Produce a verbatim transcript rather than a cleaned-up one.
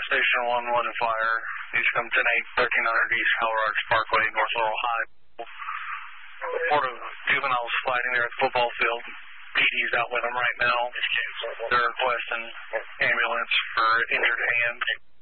Station one one Fire. He's come ten eight, thirteen hundred East Colorado Parkway, North Laurel High. Report of juveniles fighting there at the football field. P D's out with them right now. They're requesting ambulance for injured hands.